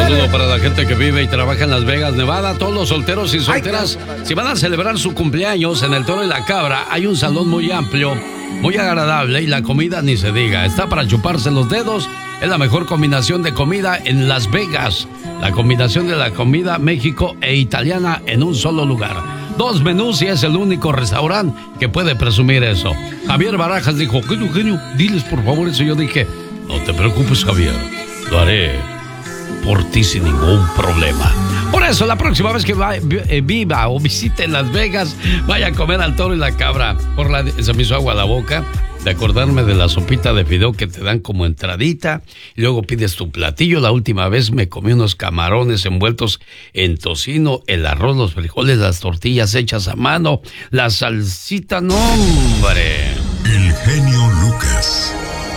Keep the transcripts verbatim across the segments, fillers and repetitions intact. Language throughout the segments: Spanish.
saludo para la gente que vive y trabaja en Las Vegas, Nevada. Todos los solteros y solteras, si van a celebrar su cumpleaños en el Toro y la Cabra, hay un salón muy amplio, muy agradable y la comida ni se diga. Está para chuparse los dedos. Es la mejor combinación de comida en Las Vegas. La combinación de la comida México e italiana en un solo lugar. Dos menús y es el único restaurante que puede presumir eso. Javier Barajas dijo, genio, genio, diles por favor eso. Yo dije, no te preocupes, Javier, lo haré por ti sin ningún problema. Por eso, la próxima vez que va, eh, viva o visite Las Vegas, vaya a comer al Toro y la Cabra. Por la, se me hizo agua a la boca de acordarme de la sopita de fideo que te dan como entradita y luego pides tu platillo. La última vez me comí unos camarones envueltos en tocino, el arroz, los frijoles, las tortillas hechas a mano, la salsita, no, hombre. El genio Lucas.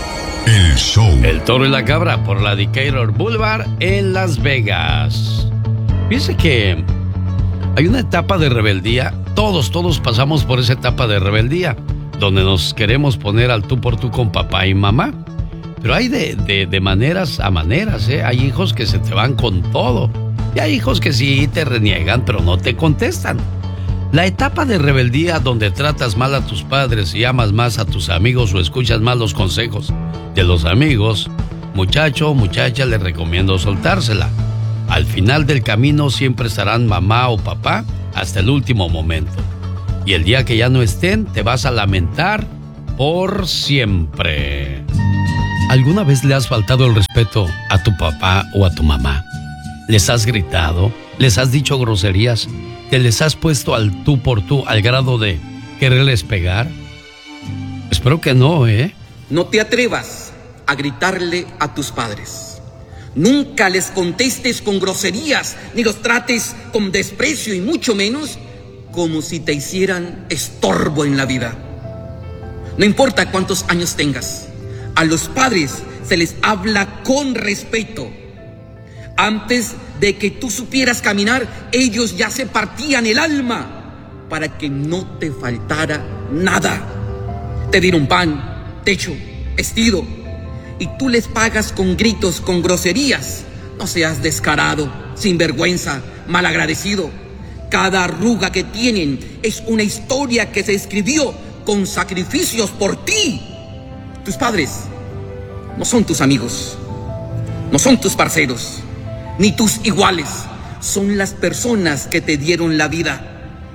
El show. El Toro y la Cabra por la Decatur Boulevard en Las Vegas. Fíjese que hay una etapa de rebeldía. Todos, todos pasamos por esa etapa de rebeldía, donde nos queremos poner al tú por tú con papá y mamá. Pero hay de, de, de maneras a maneras, ¿eh? Hay hijos que se te van con todo. Y hay hijos que sí te reniegan, pero no te contestan. La etapa de rebeldía donde tratas mal a tus padres y amas más a tus amigos o escuchas más los consejos de los amigos, muchacho o muchacha, les recomiendo soltársela. Al final del camino siempre estarán mamá o papá hasta el último momento. Y el día que ya no estén, te vas a lamentar por siempre. ¿Alguna vez le has faltado el respeto a tu papá o a tu mamá? ¿Les has gritado? ¿Les has dicho groserías? ¿Te les has puesto al tú por tú al grado de quererles pegar? Espero que no, ¿eh? No te atrevas a gritarle a tus padres. Nunca les contestes con groserías, ni los trates con desprecio y mucho menos como si te hicieran estorbo en la vida. No importa cuántos años tengas, a los padres se les habla con respeto. Antes de que tú supieras caminar, ellos ya se partían el alma para que no te faltara nada. Te dieron pan, techo, vestido, y tú les pagas con gritos, con groserías. No seas descarado, sinvergüenza, malagradecido. Cada arruga que tienen es una historia que se escribió con sacrificios por ti. Tus padres no son tus amigos, no son tus parceros, ni tus iguales. Son las personas que te dieron la vida.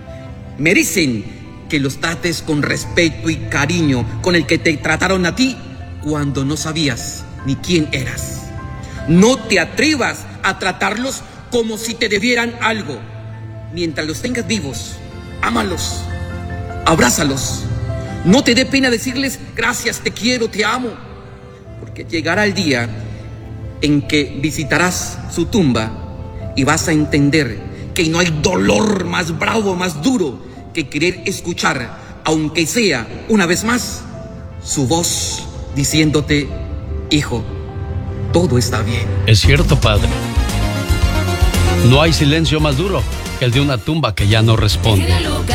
Merecen que los trates con respeto y cariño con el que te trataron a ti cuando no sabías ni quién eras. No te atrevas a tratarlos como si te debieran algo. Mientras los tengas vivos, ámalos, abrázalos. No te dé pena decirles gracias, te quiero, te amo, porque llegará el día en que visitarás su tumba y vas a entender que no hay dolor más bravo, más duro que querer escuchar, aunque sea una vez más, su voz diciéndote: hijo, todo está bien. Es cierto, padre. No hay silencio más duro que el de una tumba que ya no responde.